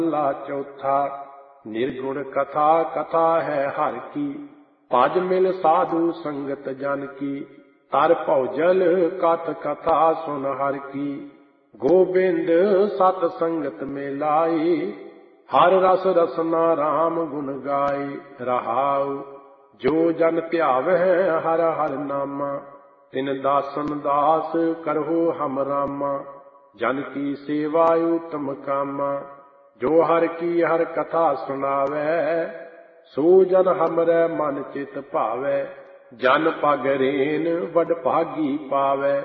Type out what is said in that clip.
ला चौथा। निर्गुण कथा कथा है हर की, भज मिल साधु संगत जन की। तर भौजल कथ कथा सुन हर की, गोबिंद सत संगत में लाई। हर रस रसना राम गुण गाय। रहाउ जो जन ध्यावै हर हर नामा, तिन दासन दास करहु हम रामा। जन की सेवा उत्तम कामा, जो हर की हर कथा सुनावै। सो जन हमरै मन चित भावै, जन पग रेन बड़ भागी पावै।